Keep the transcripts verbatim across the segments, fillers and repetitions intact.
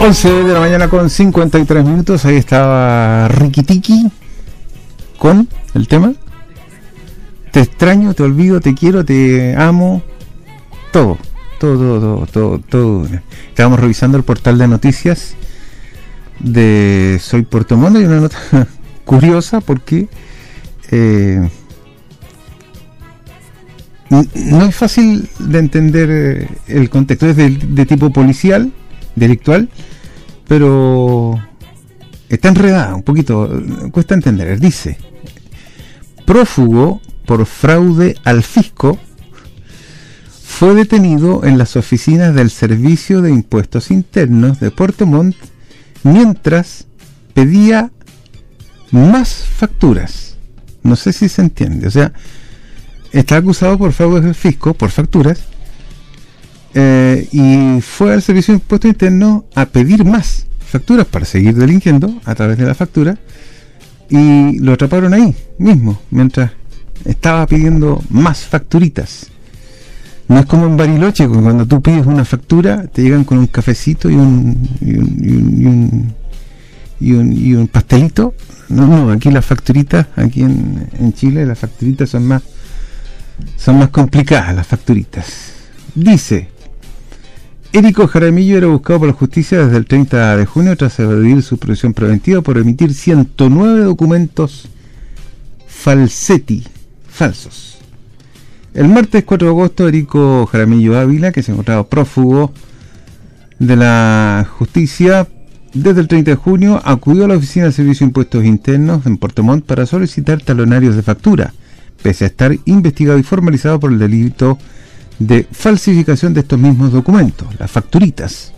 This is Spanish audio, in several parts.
once de la mañana con cincuenta y tres minutos. Ahí estaba Riki Tiki con el tema Te extraño, te olvido, te quiero, te amo. Todo, todo, todo, todo, todo. Estábamos revisando el portal de noticias de Soy Puerto Montt y una nota curiosa porque eh, no es fácil de entender el contexto. Es de, de tipo policial, delictual, pero está enredada un poquito, cuesta entender. Dice: prófugo por fraude al fisco fue detenido en las oficinas del Servicio de Impuestos Internos de Puerto Montt mientras pedía más facturas. No sé si se entiende. O sea, está acusado por fraude al fisco, por facturas, eh, y fue al Servicio de Impuestos Internos a pedir más facturas para seguir delinquiendo a través de la factura, y lo atraparon ahí mismo mientras estaba pidiendo más facturitas. No es como en Bariloche, cuando tú pides una factura te llegan con un cafecito y un y un, y un, y un, y un, y un pastelito. No, no, aquí las facturitas, aquí en, en Chile las facturitas son más son más complicadas, las facturitas. Dice: Érico Jaramillo era buscado por la justicia desde el treinta de junio tras evadir su prisión preventiva por emitir ciento nueve documentos falsetti, falsos. El martes cuatro de agosto, Érico Jaramillo Ávila, que se encontraba prófugo de la justicia desde el treinta de junio, acudió a la oficina del Servicio de Impuestos Internos en Puerto Montt para solicitar talonarios de factura, pese a estar investigado y formalizado por el delito de falsificación de estos mismos documentos, las facturitas.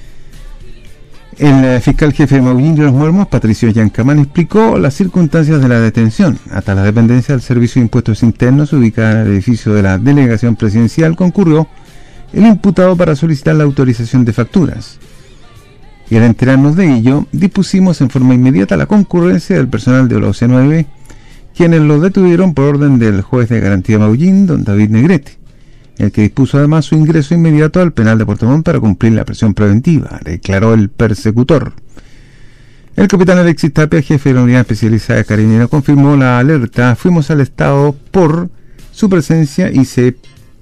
El fiscal jefe de Maullín y Los Muermos, Patricio Yancamán, explicó las circunstancias de la detención. Hasta la dependencia del Servicio de Impuestos Internos, ubicada en el edificio de la Delegación Presidencial, concurrió el imputado para solicitar la autorización de facturas. Y al enterarnos de ello, dispusimos en forma inmediata la concurrencia del personal de la O C nueve, quienes lo detuvieron por orden del juez de garantía de Maullín, don David Negrete, el que dispuso además su ingreso inmediato al penal de Puerto Montt para cumplir la prisión preventiva, declaró el persecutor. El capitán Alexis Tapia, jefe de la unidad especializada de Carabineros, confirmó la alerta. Fuimos al estado por su presencia y se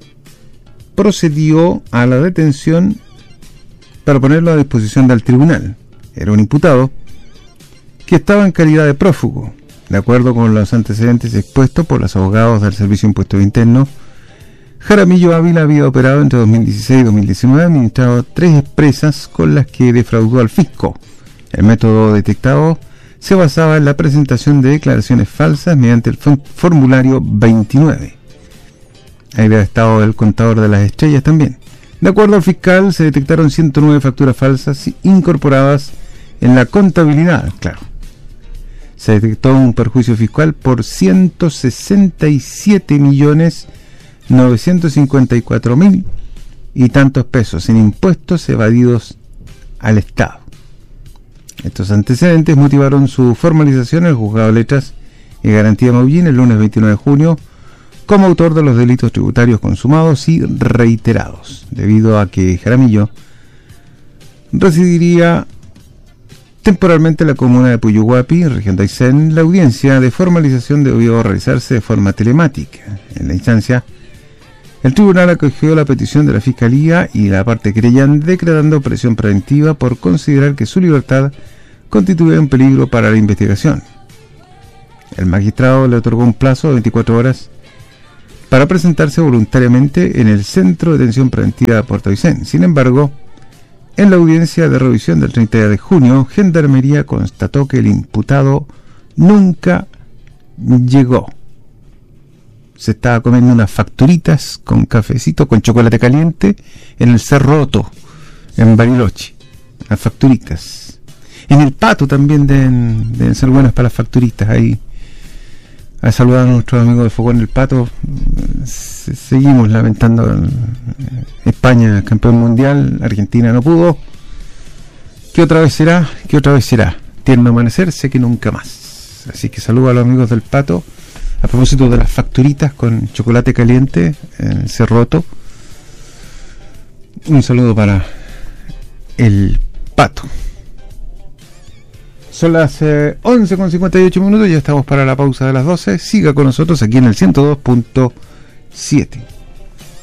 procedió a la detención para ponerlo a disposición del tribunal. Era un imputado que estaba en calidad de prófugo. De acuerdo con los antecedentes expuestos por los abogados del Servicio de Impuestos Internos, Jaramillo Ávila había operado entre dos mil dieciséis y dos mil diecinueve, administrado tres empresas con las que defraudó al fisco. El método detectado se basaba en la presentación de declaraciones falsas mediante el formulario veintinueve. Ahí había estado el contador de las estrellas también. De acuerdo al fiscal, se detectaron ciento nueve facturas falsas incorporadas en la contabilidad. Claro, se detectó un perjuicio fiscal por ciento sesenta y siete millones novecientos cincuenta y cuatro mil y tantos pesos en impuestos evadidos al Estado. Estos antecedentes motivaron su formalización en el Juzgado de Letras y Garantía de Maullín el lunes veintinueve de junio como autor de los delitos tributarios consumados y reiterados, debido a que Jaramillo residiría temporalmente en la comuna de Puyuhuapi, región de Aysén. La audiencia de formalización debió realizarse de forma telemática. En la instancia, el tribunal acogió la petición de la Fiscalía y la parte querellante, decretando prisión preventiva por considerar que su libertad constituye un peligro para la investigación. El magistrado le otorgó un plazo de veinticuatro horas para presentarse voluntariamente en el Centro de Detención Preventiva de Puerto Aysén. Sin embargo, en la audiencia de revisión del treinta de junio, Gendarmería constató que el imputado nunca llegó. Se estaba comiendo unas facturitas con cafecito, con chocolate caliente en el Cerro Otto, en Bariloche. Las facturitas. En el Pato también deben, deben ser buenas para las facturitas. Ahí a saludar a nuestros amigos de Fogón el Pato. Se, seguimos lamentando España campeón mundial, Argentina no pudo. ¿Qué otra vez será? ¿Qué otra vez será? Tierno amanecer, sé que nunca más. Así que saludo a los amigos del Pato. A propósito de las facturitas con chocolate caliente en el Cerro Otto, un saludo para el Pato. Son las eh, once con cincuenta y ocho minutos, ya estamos para la pausa de las doce. Siga con nosotros aquí en el ciento dos punto siete.